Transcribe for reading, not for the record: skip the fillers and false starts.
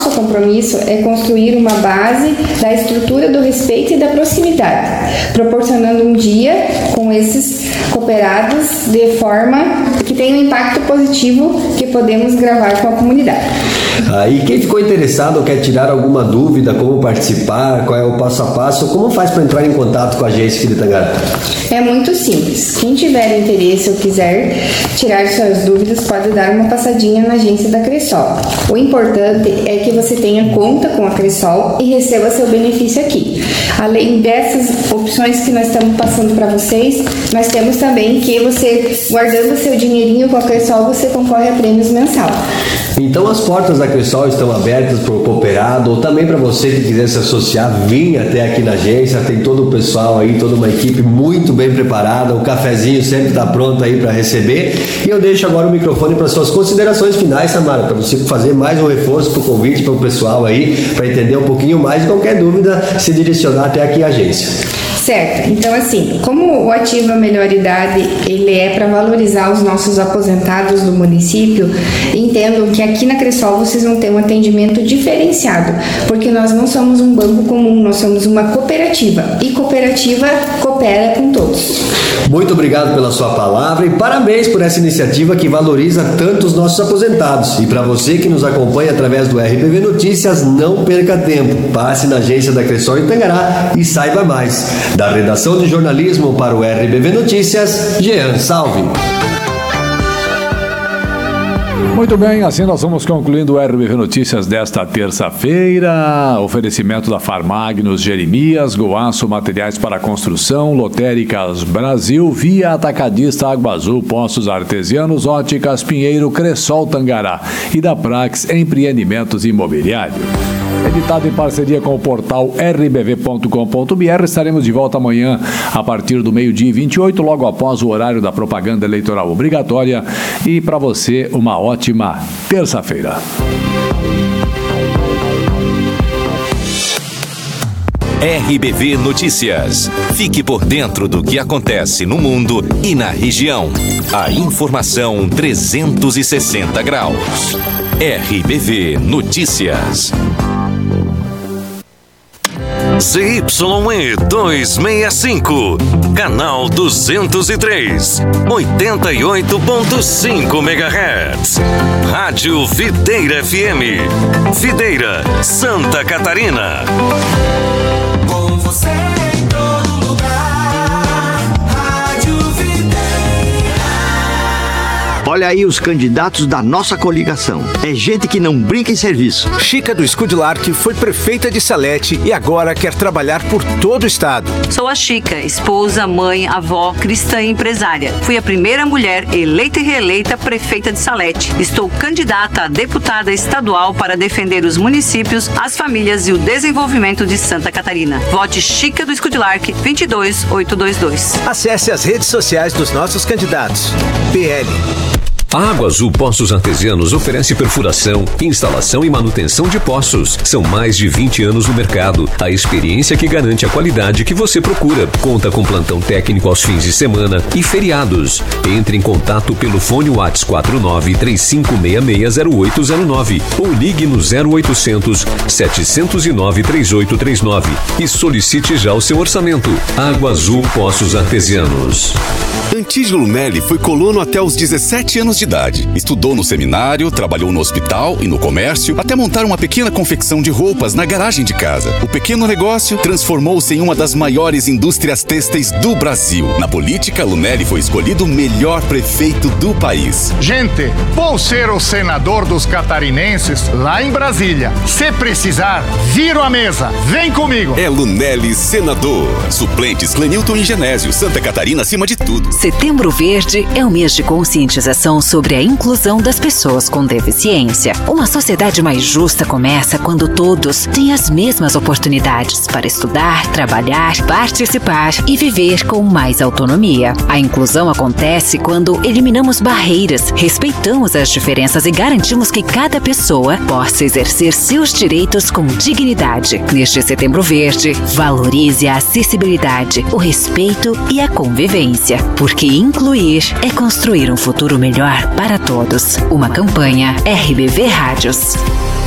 Nosso compromisso é construir uma base da estrutura do respeito e da proximidade, proporcionando um dia com esses cooperados de forma que tenha um impacto positivo que podemos gravar com a comunidade. E quem ficou interessado ou quer tirar alguma dúvida, como participar, qual é o passo a passo, como faz para entrar em contato com a agência aqui de Tangará? É muito simples. Quem tiver interesse ou quiser tirar suas dúvidas pode dar uma passadinha na agência da Cressol. O importante é que você tenha conta com a Cressol e receba seu benefício aqui. Além dessas opções que nós estamos passando para vocês, nós temos também que você, guardando seu dinheirinho com a Cressol, você concorre a prêmios mensal. Então as portas da Cressol estão abertas para o cooperado ou também para você que quiser se associar, vir até aqui na agência, tem todo o pessoal aí, toda uma equipe muito bem preparada, o cafezinho sempre está pronto aí para receber. E eu deixo agora o microfone para suas considerações finais, Samara, para você fazer mais um reforço para o convite para o pessoal aí, para entender um pouquinho mais e qualquer dúvida se direcionar até aqui a agência. Certo, então assim, como o Ativa Melhor Idade, ele é para valorizar os nossos aposentados do município, entendam que aqui na Cressol vocês vão ter um atendimento diferenciado, porque nós não somos um banco comum, nós somos uma cooperativa, e cooperativa coopera com todos. Muito obrigado pela sua palavra e parabéns por essa iniciativa que valoriza tanto os nossos aposentados. E para você que nos acompanha através do RBV Notícias, não perca tempo, passe na agência da Cressol em Tangará e saiba mais. Da redação de jornalismo para o RBV Notícias, Jean Salve. Muito bem, assim nós vamos concluindo o RBV Notícias desta terça-feira. Oferecimento da Farmagnos Jeremias, Goaço Materiais para Construção, Lotéricas Brasil, Via Atacadista Água Azul, Poços Artesianos, Óticas Pinheiro, Cressol Tangará e da Prax Empreendimentos Imobiliário. Editado em parceria com o portal rbv.com.br. Estaremos de volta amanhã a partir do 12h28, logo após o horário da propaganda eleitoral obrigatória. E para você, uma ótima terça-feira. RBV Notícias. Fique por dentro do que acontece no mundo e na região. A informação 360 graus. RBV Notícias. ZYE 265, canal 203, 88.5 MHz. Rádio Videira FM, Videira, Santa Catarina. Com você em todo lugar, Rádio Videira. Olha aí os candidatos da nossa coligação. É gente que não brinca em serviço. Chica do Escudilarque foi prefeita de Salete e agora quer trabalhar por todo o estado. Sou a Chica, esposa, mãe, avó, cristã e empresária. Fui a primeira mulher eleita e reeleita prefeita de Salete. Estou candidata a deputada estadual para defender os municípios, as famílias e o desenvolvimento de Santa Catarina. Vote Chica do Escudilarque 22822. Acesse as redes sociais dos nossos candidatos. PL. A Água Azul Poços Artesianos oferece perfuração, instalação e manutenção de poços. São mais de 20 anos no mercado. A experiência que garante a qualidade que você procura. Conta com plantão técnico aos fins de semana e feriados. Entre em contato pelo fone WhatsApp 49-3566-0809 ou ligue no 0800 709 3839 e solicite já o seu orçamento. Água Azul Poços Artesianos. Antídio Lunelli foi colono até os 17 anos de idade. Estudou no seminário, trabalhou no hospital e no comércio, até montar uma pequena confecção de roupas na garagem de casa. O pequeno negócio transformou-se em uma das maiores indústrias têxteis do Brasil. Na política, Lunelli foi escolhido o melhor prefeito do país. Gente, vou ser o senador dos catarinenses lá em Brasília. Se precisar, viro a mesa. Vem comigo. É Lunelli senador. Suplentes Clenilton e Genésio. Santa Catarina acima de tudo. Setembro Verde é o mês de conscientização sobre a inclusão das pessoas com deficiência. Uma sociedade mais justa começa quando todos têm as mesmas oportunidades para estudar, trabalhar, participar e viver com mais autonomia. A inclusão acontece quando eliminamos barreiras, respeitamos as diferenças e garantimos que cada pessoa possa exercer seus direitos com dignidade. Neste Setembro Verde, valorize a acessibilidade, o respeito e a convivência. Porque incluir é construir um futuro melhor para todos. Uma campanha RBV Rádios.